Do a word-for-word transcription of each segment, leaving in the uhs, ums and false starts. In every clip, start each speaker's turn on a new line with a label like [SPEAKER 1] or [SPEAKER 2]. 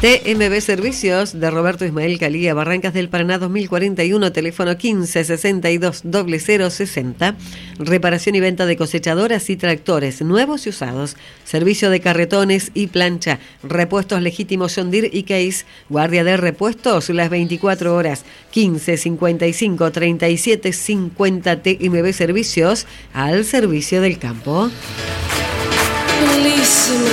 [SPEAKER 1] T M B Servicios de Roberto Ismael Calía, Barrancas del Paraná dos mil cuarenta y uno, teléfono quince sesenta y dos cero cero sesenta. Reparación y venta de cosechadoras y tractores, nuevos y usados. Servicio de carretones y plancha. Repuestos legítimos John Deere y Case. Guardia de repuestos las veinticuatro horas. quince cincuenta y cinco treinta y siete cincuenta. T M B Servicios, al servicio del campo.
[SPEAKER 2] Bellísima.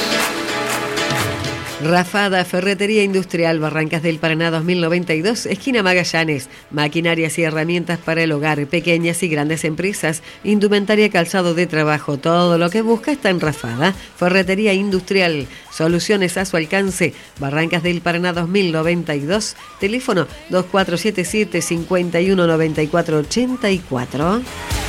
[SPEAKER 1] Rafada Ferretería Industrial, Barrancas del Paraná dos mil noventa y dos, esquina Magallanes. Maquinarias y herramientas para el hogar, pequeñas y grandes empresas, indumentaria, calzado de trabajo, todo lo que busca está en Rafada Ferretería Industrial. Soluciones a su alcance. Barrancas del Paraná dos mil noventa y dos, teléfono dos cuatro siete siete, cinco uno nueve cuatro ocho cuatro.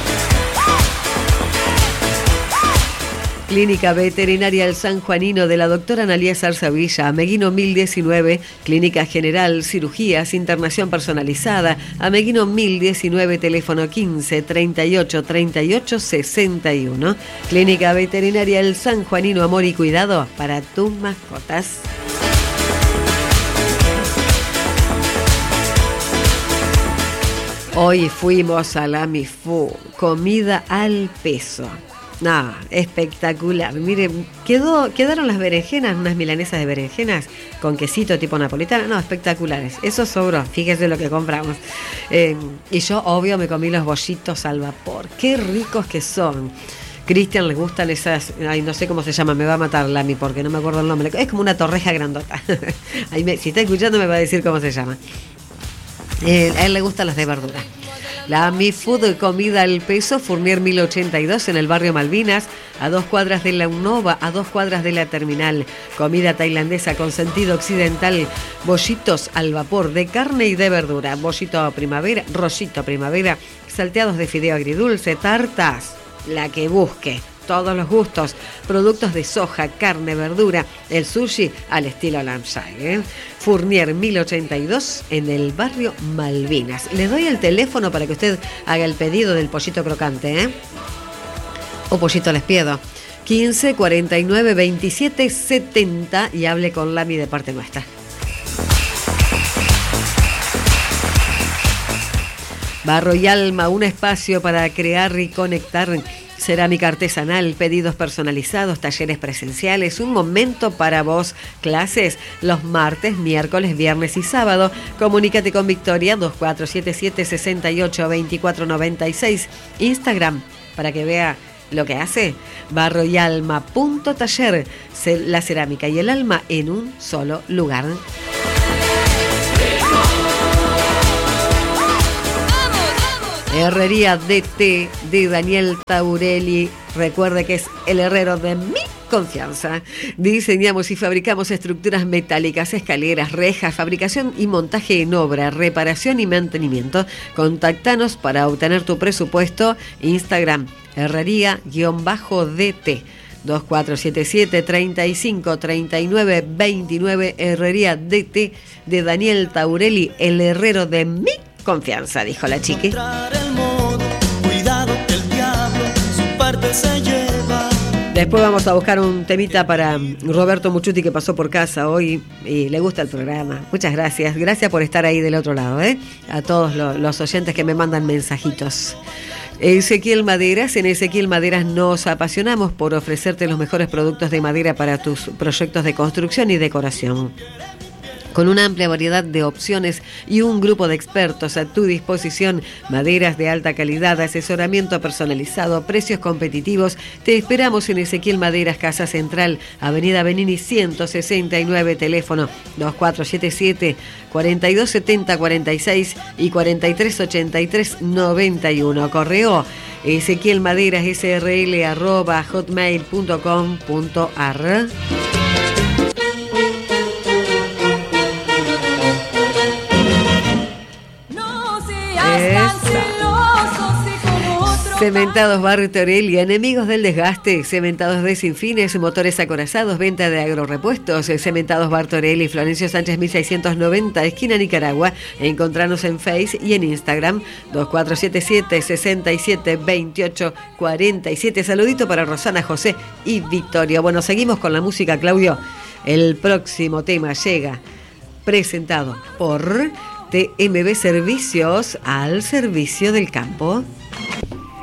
[SPEAKER 1] Clínica Veterinaria El San Juanino de la doctora Analía Zarzavilla, Ameguino mil diecinueve, Clínica General, Cirugías, Internación Personalizada, Ameguino mil diecinueve, teléfono quince treinta y ocho treinta y ocho sesenta y uno. Clínica Veterinaria El San Juanino, amor y cuidado para tus mascotas. Hoy fuimos a la Mifu, comida al peso. No, espectacular. Miren, quedó, quedaron las berenjenas, unas milanesas de berenjenas con quesito tipo napolitano. No, espectaculares. Eso sobró, fíjese lo que compramos. Eh, y yo, obvio, me comí los bollitos al vapor. Qué ricos que son. Cristian le gustan esas, ay, no sé cómo se llama, me va a matar Lami porque no me acuerdo el nombre. Es como una torreja grandota. Ahí me, si está escuchando me va a decir cómo se llama. Eh, a él le gustan las de verdura. La Mi Food, comida al peso, Fournier mil ochenta y dos en el barrio Malvinas, a dos cuadras de la Unova, a dos cuadras de la terminal. Comida tailandesa con sentido occidental, bollitos al vapor de carne y de verdura, bollito primavera, rollito primavera, salteados de fideo agridulce, tartas, la que busque. Todos los gustos, productos de soja, carne, verdura, el sushi al estilo Lampshire. ¿eh? Fournier mil ochenta y dos en el barrio Malvinas. Le doy el teléfono para que usted haga el pedido del pollito crocante, ¿eh? O pollito al espiedo. quince cuarenta y nueve veintisiete setenta y hable con Lami de parte nuestra. Barro y Alma, un espacio para crear y conectar. Cerámica artesanal, pedidos personalizados, talleres presenciales, un momento para vos, clases los martes, miércoles, viernes y sábado. Comunícate con Victoria dos cuatro siete siete, seis ocho dos cuatro nueve seis. Instagram para que vea lo que hace. Barro y Alma punto taller, la cerámica y el alma en un solo lugar. Herrería D T de Daniel Taurelli. Recuerde que es el herrero de mi confianza. Diseñamos y fabricamos estructuras metálicas, escaleras, rejas, fabricación y montaje en obra, reparación y mantenimiento. Contactanos para obtener tu presupuesto. Instagram, herrería-D T. dos cuatro siete siete, treinta y cinco, treinta y nueve, veintinueve. Herrería D T de Daniel Taurelli, el herrero de mi confianza, dijo la chiqui. Después vamos a buscar un temita para Roberto Muchuti, que pasó por casa hoy y le gusta el programa. Muchas gracias. Gracias por estar ahí del otro lado, ¿eh? A todos los, los oyentes que me mandan mensajitos. Ezequiel Maderas, en Ezequiel Maderas nos apasionamos por ofrecerte los mejores productos de madera para tus proyectos de construcción y decoración. Con una amplia variedad de opciones y un grupo de expertos a tu disposición, maderas de alta calidad, asesoramiento personalizado, precios competitivos. Te esperamos en Ezequiel Maderas, Casa Central, Avenida Benini ciento sesenta y nueve, teléfono dos cuatro siete siete, cuarenta y dos setenta cuarenta y seis y cuarenta y tres ochenta y tres noventa y uno. Correo Ezequiel Maderas srl arroba hotmail punto com punto ar. Cementados Barrio Torelli, enemigos del desgaste, cementados de Sinfines, motores acorazados, venta de agrorepuestos. Cementados Barrio Torelli, Florencio Sánchez mil seiscientos noventa, esquina Nicaragua. Encontranos en Face y en Instagram, dos cuatro siete siete, seis siete, veintiocho cuarenta y siete. Saludito para Rosana, José y Victoria. Bueno, seguimos con la música, Claudio. El próximo tema llega presentado por T M B Servicios, al servicio del campo.